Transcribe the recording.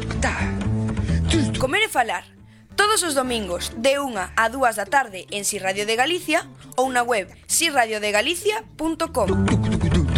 Comer e falar. Todos os domingos de 1 a 2 da tarde en Si Radio de Galicia ou na web siradiodegalicia.com.